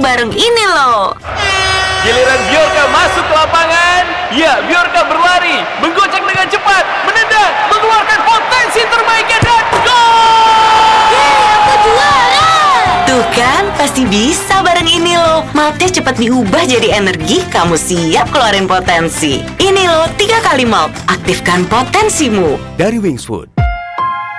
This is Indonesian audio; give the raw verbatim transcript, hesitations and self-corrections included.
bareng ini loh. Giliran Bjorka masuk ke lapangan, ya Bjorka berlari, menggocek dengan cepat, menendang, mengeluarkan potensi terbaiknya dan gol! Yeay, aku juara! Tuh kan, pasti bisa bareng ini loh. Maltnya cepat diubah jadi energi, kamu siap keluarin potensi. Ini loh, tiga kali malt, aktifkan potensimu. Dari Wingswood.